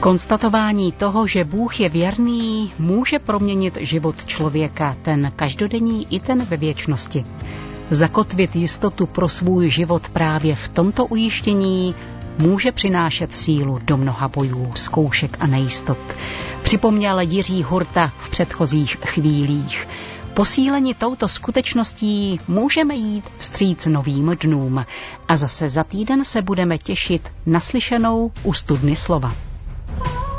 Konstatování toho, že Bůh je věrný, může proměnit život člověka, ten každodenní i ten ve věčnosti. Zakotvit jistotu pro svůj život právě v tomto ujištění může přinášet sílu do mnoha bojů, zkoušek a nejistot. Připomněl Jiří Hurta v předchozích chvílích. Posíleni touto skutečností můžeme jít vstříc novým dnům a zase za týden se budeme těšit na slyšenou u Studny slova.